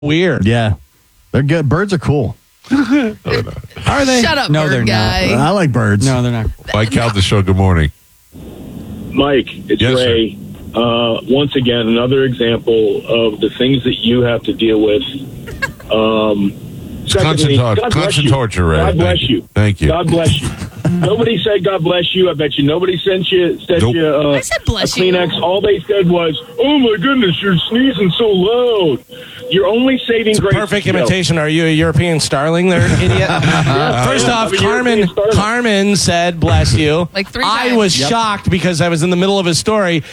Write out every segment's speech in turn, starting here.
weird. Yeah. They're good. Birds are cool. Are they? Shut up, No, bird they're guy. I like birds. No, they're not. Mike Calda Show, good morning. Mike, it's Yes, Ray. Once again, another example of the things that you have to deal with. Secondly, God bless constant you. torture, Ray. God bless you. Thank you. God bless you. Nobody said God bless you. I bet you nobody sent you I said bless a Kleenex. you. All they said was, "Oh my goodness, you're sneezing so loud." You're only saving grace. Perfect imitation. Are you a European starling there, idiot? First off, Carmen said, bless you. Like 3 I times. was shocked because I was in the middle of his story.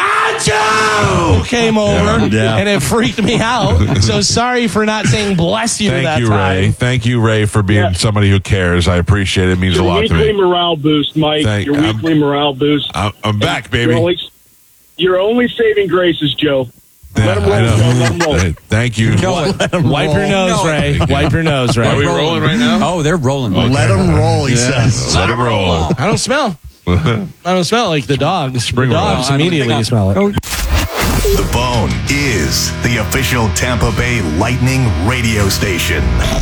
Achoo! Came over, and it freaked me out. So sorry for not saying bless you that Thank you, time. Ray. Thank you, Ray, for being somebody who cares. I appreciate it. It means Your a lot to weekly me. morale boost, Mike. Your weekly morale boost. I'm back, baby. You're only saving graces, Joe. Let him roll, Joe. Let him roll. Thank you. Wipe your nose, Ray. Wipe your nose, Ray. Are we rolling right now? Oh, they're rolling. Okay. Let them roll, he says. Let him roll. I don't smell. I don't smell like the dogs. Spring the dogs roll. immediately smell it. The Bone is the official Tampa Bay Lightning radio station.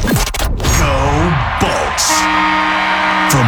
Go Bolts. From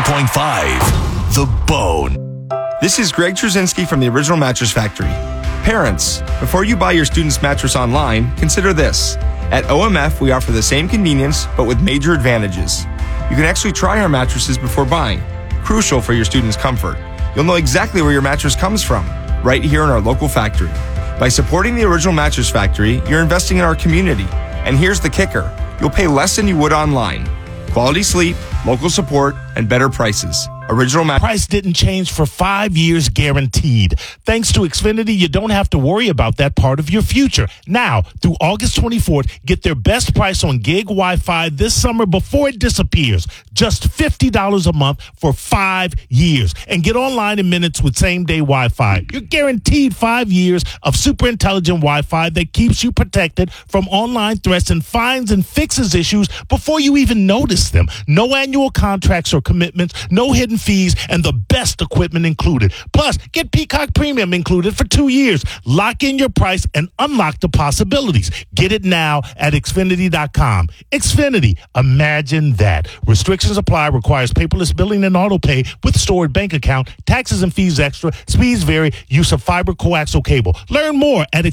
102.5, The Bone. This is Greg Trzynski from the Original Mattress Factory. Parents, before you buy your student's mattress online, consider this. At OMF, we offer the same convenience, but with major advantages. You can actually try our mattresses before buying, crucial for your student's comfort. You'll know exactly where your mattress comes from, right here in our local factory. By supporting the Original Mattress Factory, you're investing in our community. And here's the kicker. You'll pay less than you would online. Quality sleep, local support, and better prices. Original Mattress. Price didn't change for 5 years guaranteed. Thanks to Xfinity, you don't have to worry about that part of your future. Now, through August 24th, get their best price on gig Wi-Fi this summer before it disappears. Just $50 a month for 5 years. And get online in minutes with same-day Wi-Fi. You're guaranteed 5 years of super intelligent Wi-Fi that keeps you protected from online threats and finds and fixes issues before you even notice them. No annual contracts or commitments, no hidden fees, and the best equipment included. Plus, get Peacock Premium included for 2 years. Lock in your price and unlock the possibilities. Get it now at Xfinity.com. Xfinity, imagine that. Restrictions apply, requires paperless billing and auto pay with stored bank account, taxes and fees extra, speeds vary, use of fiber coaxial cable. Learn more at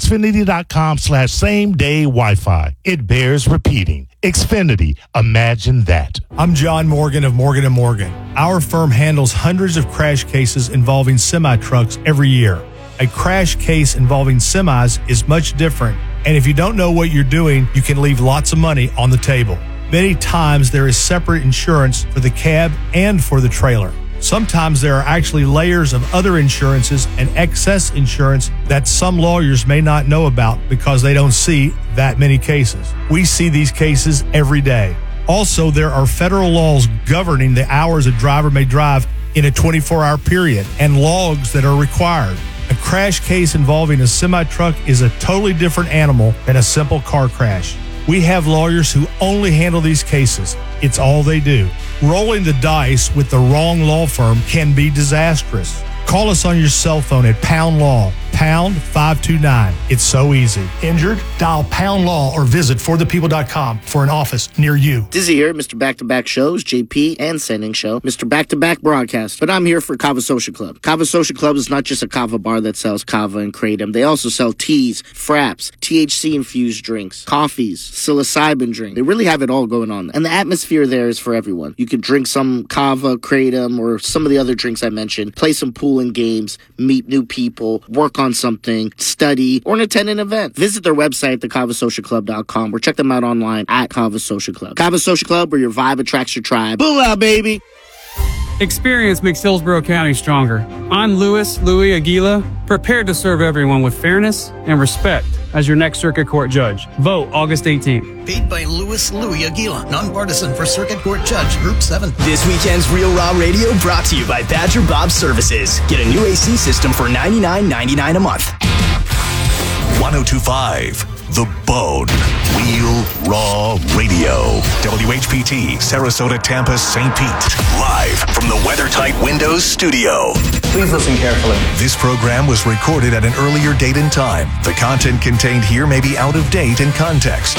Xfinity.com/same-day Wi-Fi. It bears repeating. Xfinity, imagine that. I'm John Morgan of Morgan & Morgan. Our firm handles hundreds of crash cases involving semi-trucks every year. A crash case involving semis is much different, and if you don't know what you're doing, you can leave lots of money on the table. Many times there is separate insurance for the cab and for the trailer. Sometimes there are actually layers of other insurances and excess insurance that some lawyers may not know about because they don't see that many cases. We see these cases every day. Also, there are federal laws governing the hours a driver may drive in a 24-hour period and logs that are required. A crash case involving a semi-truck is a totally different animal than a simple car crash. We have lawyers who only handle these cases. It's all they do. Rolling the dice with the wrong law firm can be disastrous. Call us on your cell phone at Pound Law, pound 529. It's so easy. Injured? Dial Pound Law or visit forthepeople.com for an office near you. Dizzy here, Mr. Back-to-Back Shows, JP and Sending Show, Mr. Back-to-Back Broadcast. But I'm here for Kava Social Club. Kava Social Club is not just a kava bar that sells kava and kratom. They also sell teas, fraps, THC-infused drinks, coffees, psilocybin drinks. They really have it all going on. And the atmosphere there is for everyone. You can drink some kava, kratom, or some of the other drinks I mentioned, play some pool and games, meet new people, work on something, study, or attend an event. Visit their website, thekavasocialclub.com, or check them out online at Kava Social Club. Kava Social Club, where your vibe attracts your tribe. Booyah, baby! Experience makes Hillsborough County stronger. I'm Louis Aguila, prepared to serve everyone with fairness and respect as your next Circuit Court judge. Vote August 18th. Paid by Louis Aguila, nonpartisan for Circuit Court Judge, Group 7. This weekend's Real Raw Radio brought to you by Badger Bob Services. Get a new AC system for $99.99 a month. 102.5 The Bone. Real Raw Radio. WHPT, Sarasota, Tampa, St. Pete. Live from the WeatherTight Windows Studio. Please listen carefully. This program was recorded at an earlier date and time. The content contained here may be out of date in context.